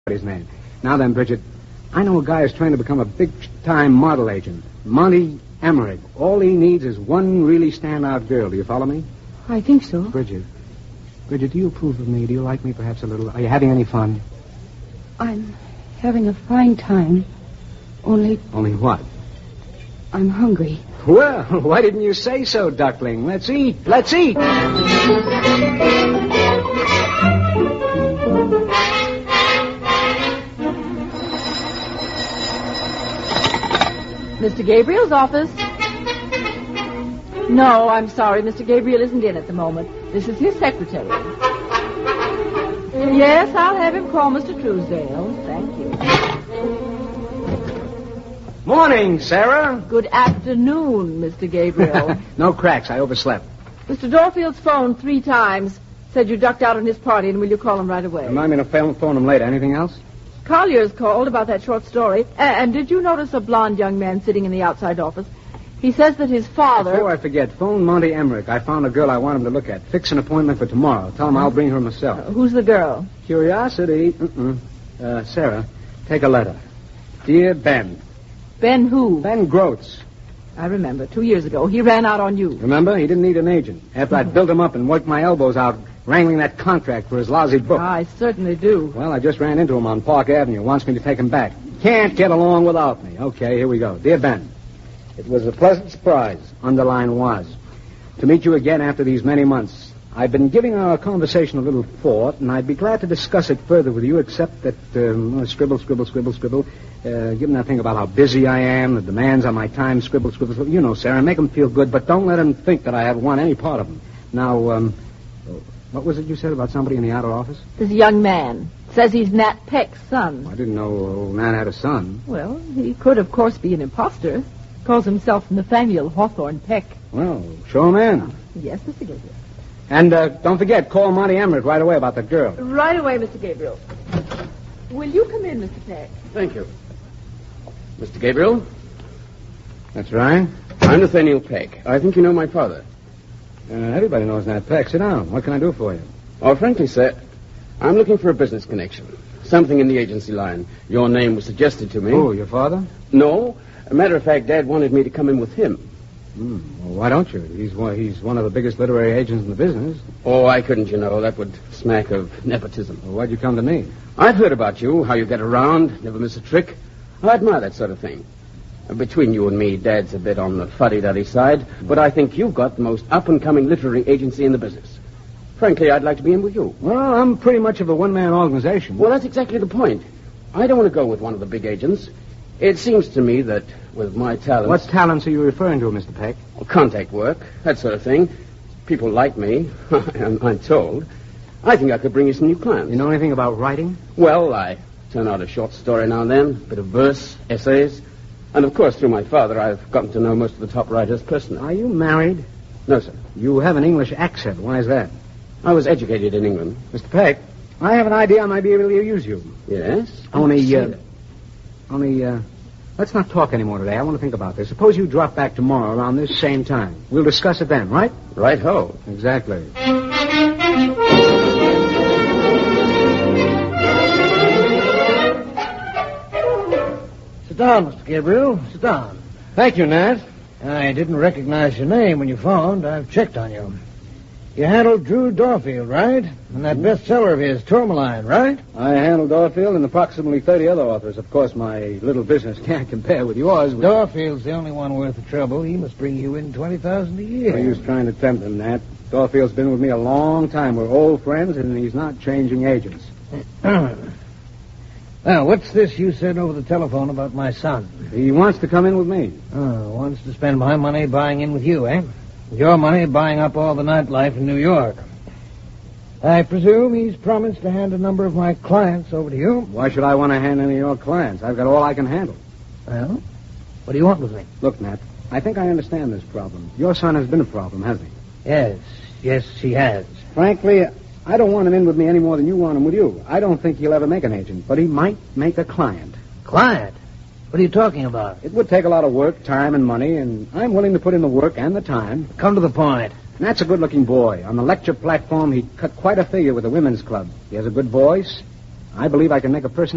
his name. Now then, Bridget, I know a guy who's trying to become a big-time model agent. Monty Emmerich. All he needs is one really standout girl. Do you follow me? I think so. Bridget, do you approve of me? Do you like me perhaps a little? Are you having any fun? I'm having a fine time. Only what? I'm hungry. Well, why didn't you say so, duckling? Let's eat. Let's eat. Mr. Gabriel's office. No, I'm sorry. Mr. Gabriel isn't in at the moment. This is his secretary. Yes, I'll have him call Mr. Truesdale. Thank you. Morning, Sarah. Good afternoon, Mr. Gabriel. No cracks. I overslept. Mr. Dorfield's phoned 3 times. Said you ducked out on his party, and will you call him right away? Remind me to phone him later. Anything else? Collier's called about that short story. And did you notice a blonde young man sitting in the outside office? He says that his father... Before I forget, phone Monty Emmerich. I found a girl I want him to look at. Fix an appointment for tomorrow. Tell him I'll bring her myself. Who's the girl? Curiosity. Sarah, take a letter. Dear Ben. Ben who? Ben Groats. I remember. 2 years ago, he ran out on you. Remember? He didn't need an agent. After I'd built him up and worked my elbows out wrangling that contract for his lousy book. I certainly do. Well, I just ran into him on Park Avenue. Wants me to take him back. Can't get along without me. Okay, here we go. Dear Ben, it was a pleasant surprise, underline was, to meet you again after these many months. I've been giving our conversation a little thought, and I'd be glad to discuss it further with you, except that, scribble. Give him that thing about how busy I am, the demands on my time, scribble. You know, Sarah, make him feel good, but don't let him think that I want any part of him. Now, what was it you said about somebody in the outer office? This young man says he's Nat Peck's son. I didn't know old Nat had a son. Well, he could, of course, be an imposter. Calls himself Nathaniel Hawthorne Peck. Well, show him in. Yes, Mr. Gabriel. And don't forget, call Monty Emmerich right away about that girl. Right away, Mr. Gabriel. Will you come in, Mr. Peck? Thank you. Mr. Gabriel? That's right. I'm Nathaniel Peck. I think you know my father. Everybody knows Nat Peck. Sit down. What can I do for you? Oh, frankly, sir, I'm looking for a business connection. Something in the agency line. Your name was suggested to me. Oh, your father? No. As a matter of fact, Dad wanted me to come in with him. Well, why don't you? He's one of the biggest literary agents in the business. Oh, I couldn't, you know. That would smack of nepotism. Well, why'd you come to me? I've heard about you, how you get around, never miss a trick. I admire that sort of thing. Between you and me, Dad's a bit on the fuddy-duddy side, but I think you've got the most up-and-coming literary agency in the business. Frankly, I'd like to be in with you. Well, I'm pretty much of a one-man organization. Well, that's exactly the point. I don't want to go with one of the big agents. It seems to me that with my talents... What talents are you referring to, Mr. Peck? Well, contact work, that sort of thing. People like me, I'm told. I think I could bring you some new clients. You know anything about writing? Well, I turn out a short story now and then, a bit of verse, essays. And, of course, through my father, I've gotten to know most of the top writers personally. Are you married? No, sir. You have an English accent. Why is that? I was educated in England. Mr. Peck, I have an idea I might be able to use you. Yes? Only, let's not talk anymore today. I want to think about this. Suppose you drop back tomorrow around this same time. We'll discuss it then, right? Right-ho. Exactly. Sit down, Mr. Gabriel. Sit down. Thank you, Nat. I didn't recognize your name when you phoned. I've checked on you. You handled Drew Dorfield, right? And that bestseller of his, Tourmaline, right? I handled Dorfield and approximately 30 other authors. Of course, my little business can't compare with yours. Dorfield's the only one worth the trouble. He must bring you in $20,000 a year. No use trying to tempt him, Nat. Dorfield's been with me a long time. We're old friends, and he's not changing agents. Now, what's this you said over the telephone about my son? He wants to come in with me. Oh, wants to spend my money buying in with you, eh? Your money buying up all the nightlife in New York. I presume he's promised to hand a number of my clients over to you. Why should I want to hand any of your clients? I've got all I can handle. Well, what do you want with me? Look, Nat, I think I understand this problem. Your son has been a problem, hasn't he? Yes, he has. Frankly, I don't want him in with me any more than you want him with you. I don't think he'll ever make an agent, but he might make a client. Client? What are you talking about? It would take a lot of work, time, and money, and I'm willing to put in the work and the time. Come to the point. Nat's a good-looking boy. On the lecture platform, he cut quite a figure with the women's club. He has a good voice. I believe I can make a person